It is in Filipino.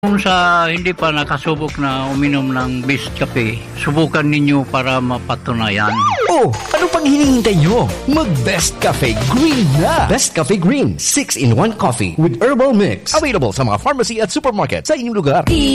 Kung sa hindi pa nakasubok na uminom ng Best Cafe, subukan ninyo para mapatunayan. Oh, ano pang hinihintay nyo? Mag-Best Cafe Green na! Best Cafe Green, 6-in-1 coffee with herbal mix. Available sa mga pharmacy at supermarket sa inyong lugar.